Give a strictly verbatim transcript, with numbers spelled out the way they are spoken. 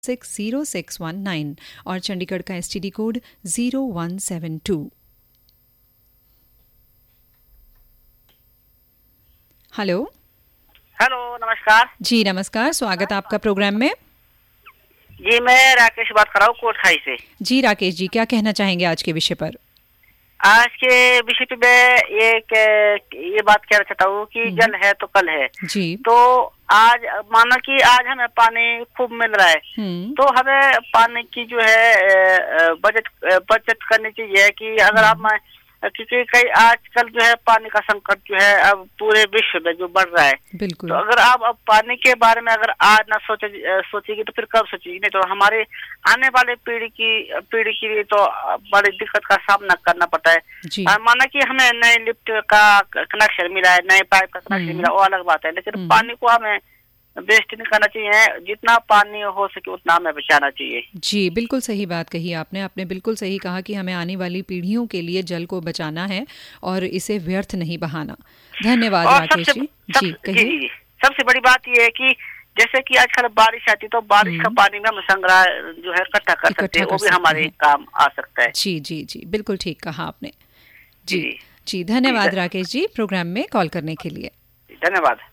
Six zero six one nine और चंडीगढ़ का STD code zero one seven to. Hello hello, नमस्कार जी। नमस्कार, स्वागत आपका प्रोग्राम में। जी, मैं राकेश बात कर रहा हूँ कोटखाई से। जी राकेश जी, क्या कहना चाहेंगे आज के विषय पर? आज के विषय पे मैं एक ये बात कहना चाहता हूँ कि जल है तो कल है जी। तो आज मानो कि आज हमें पानी खूब मिल रहा है तो हमें पानी की जो है बचत बचत करनी चाहिए कि अगर आप, क्योंकि कई आजकल जो है पानी का संकट जो है अब पूरे विश्व में जो बढ़ रहा है, बिल्कुल। तो अगर आप अब पानी के बारे में अगर आज ना सोचे सोचेगी तो फिर कब सोचेगी? नहीं तो हमारे आने वाले पीढ़ी की पीढ़ी के लिए तो बड़ी दिक्कत का सामना करना पड़ता है। माना कि हमें नए लिफ्ट का कनेक्शन मिला है, नए पाइप का कनेक्शन मिला, वो अलग बात है, लेकिन पानी को हमें वेस्ट नहीं करना चाहिए। जितना पानी हो सके उतना हमें बचाना चाहिए। जी, बिल्कुल सही बात कही आपने आपने बिल्कुल सही कहा कि हमें आने वाली पीढ़ियों के लिए जल को बचाना है और इसे व्यर्थ नहीं बहाना। धन्यवाद राकेश जी। जी कहिए। सबसे बड़ी बात यह है कि जैसे कि आजकल बारिश आती तो बारिश का पानी में हम संग्रह जो है इकट्ठा कर सकते हैं, वो भी हमारे काम आ सकता है। जी जी जी, बिल्कुल ठीक कहा आपने। जी जी, धन्यवाद राकेश जी प्रोग्राम में कॉल करने के लिए। धन्यवाद।